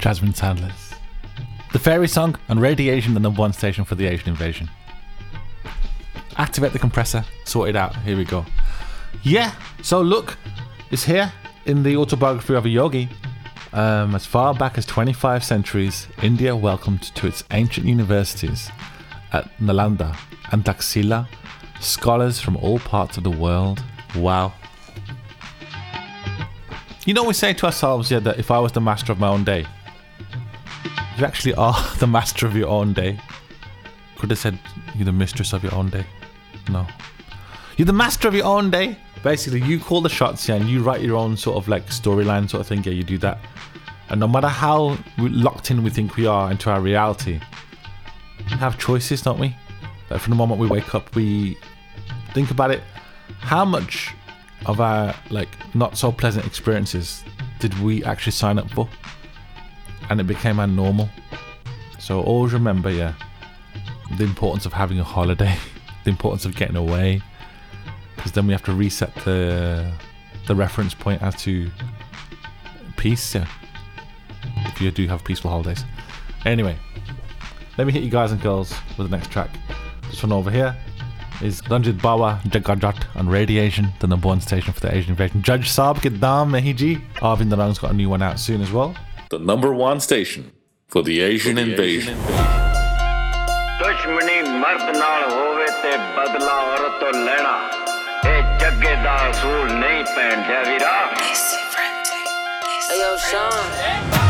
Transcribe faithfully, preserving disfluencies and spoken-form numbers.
Jasmine Sandler's The Fairy Song on Radiation, the number one station for the Asian invasion. Activate the compressor, sort it out, here we go. Yeah, so look, it's here in the autobiography of a yogi. Um, as far back as twenty-five centuries, India welcomed to its ancient universities at Nalanda and Taxila scholars from all parts of the world. Wow. You know, we say to ourselves, yeah, that if I was the master of my own day, you actually are the master of your own day. Could have said you're the mistress of your own day. No. You're the master of your own day. Basically, you call the shots, yeah, and you write your own sort of like storyline sort of thing. Yeah, you do that. And no matter how locked in we think we are into our reality, we have choices, don't we? Like from the moment we wake up, we think about it. How much of our like not so pleasant experiences did we actually sign up for? And it became our normal. So always remember, yeah, the importance of having a holiday, the importance of getting away, because then we have to reset the the reference point as to peace, yeah, if you do have peaceful holidays. Anyway, let me hit you guys and girls with the next track. This one over here is Ranjit Bawa Jagajat on Radiation, the number one station for the Asian invasion. Judge Saab ke daam nahi ji. Arvind Narang's got a new one out soon as well. The number one station for the Asian invasion. दुश्मनी मर्द नाल होवे ते बदला औरत तो लेना ए जग्गे दा असूल नहीं पैण दे वीरा। Hey yo, Sean.